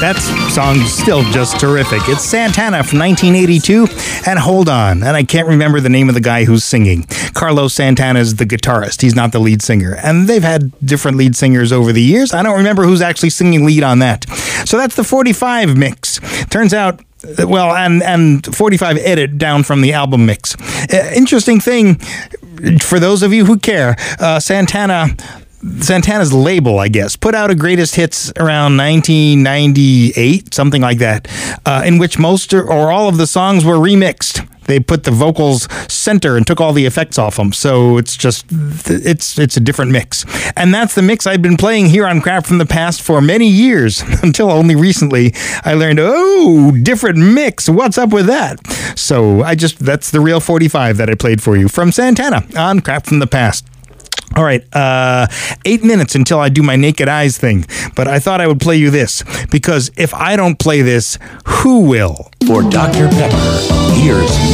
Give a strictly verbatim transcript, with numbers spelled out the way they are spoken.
That song's still just terrific. It's Santana from nineteen eighty-two, and hold on, and I can't remember the name of the guy who's singing. Carlos Santana is the guitarist. He's not the lead singer, and they've had different lead singers over the years. I don't remember who's actually singing lead on that. So that's the forty-five mix. Turns out, well, and, and forty-five edit down from the album mix. Uh, interesting thing, for those of you who care, uh, Santana... Santana's label, I guess, put out a greatest hits around nineteen ninety-eight, something like that, uh, in which most or, or all of the songs were remixed. They put the vocals center and took all the effects off them. So it's just, it's it's a different mix. And that's the mix I've been playing here on Crap from the Past for many years, until only recently I learned, oh, different mix. What's up with that? So I just, that's the real forty-five that I played for you from Santana on Crap from the Past. All right, uh, eight minutes until I do my naked eyes thing. But I thought I would play you this, because if I don't play this, who will? For Doctor Pepper, here's